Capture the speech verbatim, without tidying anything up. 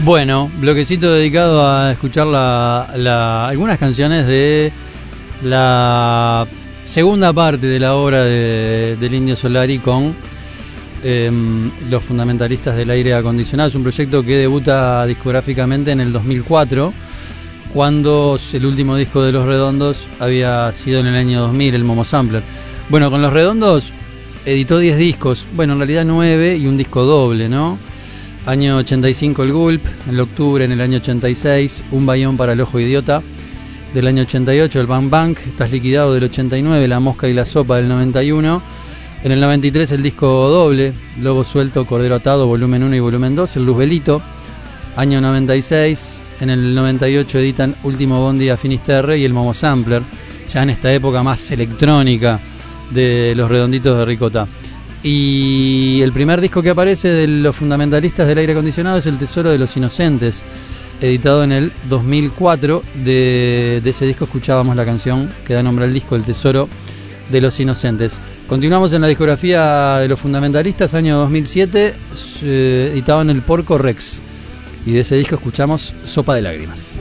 Bueno, bloquecito dedicado a escuchar la, la, algunas canciones de la segunda parte de la obra de, del Indio Solari con eh, los fundamentalistas del aire acondicionado. Es un proyecto que debuta discográficamente en el dos mil cuatro, cuando el último disco de Los Redondos había sido en el año dos mil, el Momo Sampler. Bueno, con Los Redondos editó diez discos, bueno, en realidad nueve y un disco doble, ¿no? Año ochenta y cinco el Gulp, en el octubre, en el año ochenta y seis, Un Bayón para el Ojo Idiota, del año ochenta y ocho, el Bang Bang, Estás Liquidado, del ochenta y nueve, La Mosca y la Sopa, del noventa y uno, en el noventa y tres el disco doble, Lobo Suelto, Cordero Atado, volumen uno y volumen dos, el Luzbelito, año noventa y seis, en el noventa y ocho editan Último Bondi a Finisterre y el Momo Sampler, ya en esta época más electrónica de Los Redonditos de Ricota. Y el primer disco que aparece de los fundamentalistas del aire acondicionado es El Tesoro de los Inocentes, editado en el dos mil cuatro. De, de ese disco escuchábamos la canción que da nombre al disco, El Tesoro de los Inocentes. Continuamos en la discografía de los fundamentalistas, año dos mil siete, eh, editado en el Porco Rex. Y de ese disco escuchamos Sopa de Lágrimas.